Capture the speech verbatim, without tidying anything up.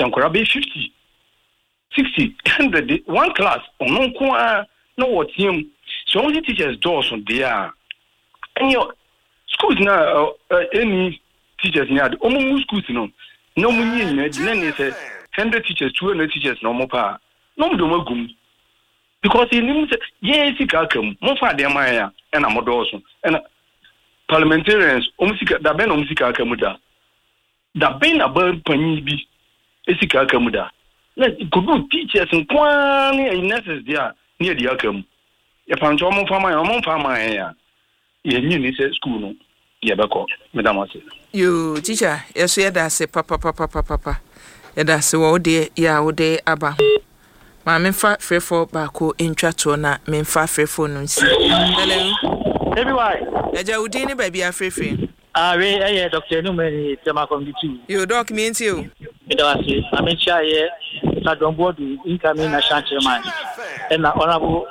Sankora be fifty, sixty, one hundred, one class, on no qua, no what him. So only teachers doors on there. And your schools now, uh, any teachers now, almost schools, you know, no money in it, then it's a hundred teachers, two hundred teachers, no more power. No more gum. Because he knew that, yes, he can come, more for their Maya, and I'm also. And parliamentarians, Omsika, the Ben Omsika Kamuda. The Ben above Panibi, Esika Kamuda. Let could do teachers and quantity in nurses there near the Akam. If I'm Tom for my own farmer, you knew school. Yabako, Madame. You, teacher, yes, yeah, that's a papa, papa, papa, papa. Yeah, that's all day, yeah, all day, Abba. My men fat fearful backo in Chatona, men fat fearful. Hello, everyone. A Jawdini baby, a free free. Ah, yeah, Doctor Newman, Tamacom, two. You document you. I'm in Chai, I don't board incoming a shanty man. And honorable